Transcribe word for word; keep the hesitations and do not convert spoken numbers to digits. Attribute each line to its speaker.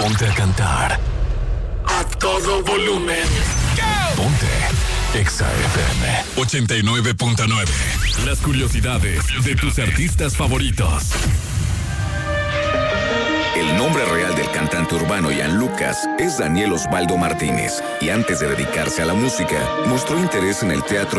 Speaker 1: Ponte a cantar. A todo volumen. Ponte Exa F M ochenta y nueve punto nueve. Las curiosidades de tus artistas favoritos.
Speaker 2: El nombre real del cantante urbano Ian Lucas es Daniel Osvaldo Martínez, y antes de dedicarse a la música, mostró interés en el teatro